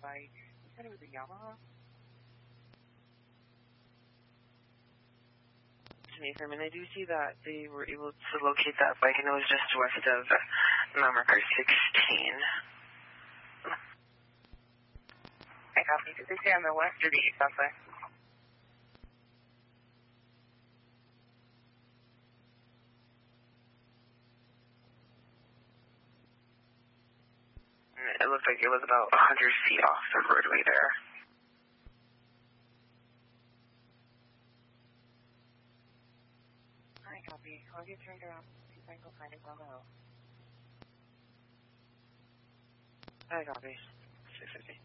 bike. You said it was a Yamaha? Nathan, I do see that they were able to locate that bike, and it was just west of mile marker 16. I copy. Did they say on the west or the east southwest? It looked like it was about 100 feet off the roadway there. Alright, copy. I'll get turned around. See if I can go find it. Hello. Hi, copy. 650.